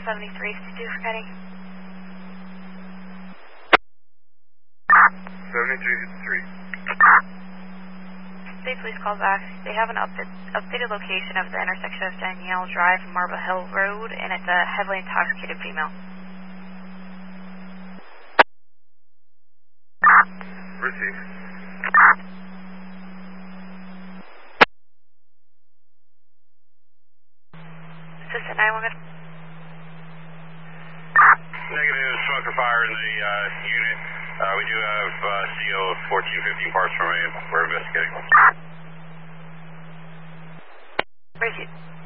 7362 for Kenny. 7353. State Police call back. They have an updated location of the intersection of Danielle Drive and Marble Hill Road, and it's a heavily intoxicated female. Receive. Assistant 911. Negative, smoke or fire in the unit. We do have CO of 1415 parts per million. We're investigating. Receive.